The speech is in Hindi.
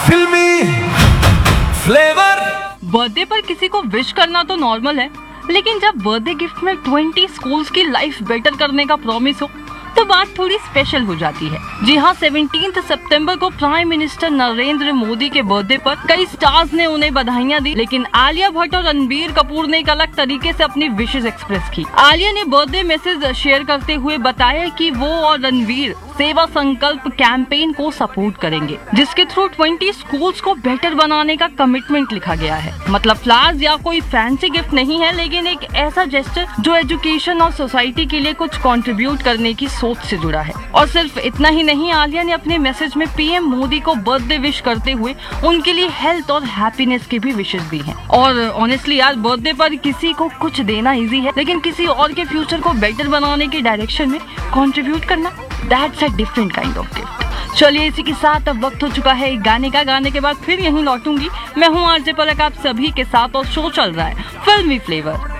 फिल्मी फ्लेवर। बर्थडे पर किसी को विश करना तो नॉर्मल है, लेकिन जब बर्थडे गिफ्ट में 20 स्कूल्स की लाइफ बेटर करने का प्रॉमिस हो तो बात थोड़ी स्पेशल हो जाती है। जी हाँ, 17 सितंबर को प्राइम मिनिस्टर नरेंद्र मोदी के बर्थडे पर कई स्टार्स ने उन्हें बधाइयां दी, लेकिन आलिया भट्ट और रणबीर कपूर ने एक अलग तरीके से अपनी विशेष एक्सप्रेस की। आलिया ने बर्थडे मैसेज शेयर करते हुए बताया कि वो और रणबीर सेवा संकल्प कैंपेन को सपोर्ट करेंगे, जिसके थ्रू 20 स्कूल्स को बेटर बनाने का कमिटमेंट लिखा गया है। मतलब फ्लावर्स या कोई फैंसी गिफ्ट नहीं है, लेकिन एक ऐसा जेस्चर जो एजुकेशन और सोसाइटी के लिए कुछ कंट्रीब्यूट करने की सोच से जुड़ा है। और सिर्फ इतना ही नहीं, आलिया ने अपने मैसेज में पीएम मोदी को बर्थडे विश करते हुए उनके लिए हेल्थ और हैप्पीनेस की भी विशेष दी है। और ऑनेस्टली यार, बर्थडे पर किसी को कुछ देना इजी है, लेकिन किसी और के फ्यूचर को बेटर बनाने के डायरेक्शन में कंट्रीब्यूट करना, that's a different kind of gift. चलिए, इसी के साथ अब वक्त हो चुका है गाने का। गाने के बाद फिर यहीं लौटूंगी। मैं हूँ आरजे पलक, आप सभी के साथ, और शो चल रहा है फिल्मी फ्लेवर।